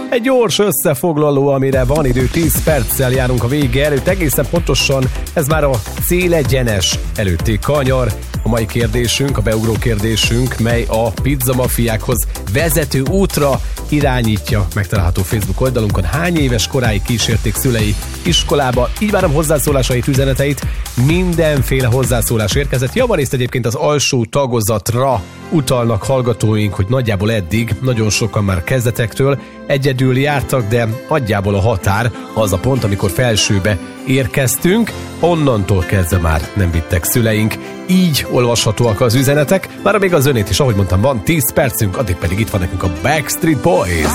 Egy gyors összefoglaló, amire van idő, 10 perccel járunk a vége előtt. Egészen pontosan ez már a célegyenes előtti kanyar. A mai kérdésünk, a beugró kérdésünk, mely a pizzamafiákhoz vezető útra irányítja. Megtalálható Facebook oldalunkon. Hány éves koráig kísérték szülei iskolába? Így várom hozzászólásait, üzeneteit. Mindenféle hozzászólás érkezett. Javarészt egyébként az alsó tagozatra utalnak hallgatóink, hogy nagyjából eddig nagyon sokan már kezdetektől egyedül jártak, de nagyjából a határ az a pont, amikor felsőbe érkeztünk, onnantól kezdve már nem vittek szüleink. Így olvashatóak az üzenetek, már még az önét is, ahogy mondtam, van 10 percünk, addig pedig itt van nekünk a Backstreet Boys.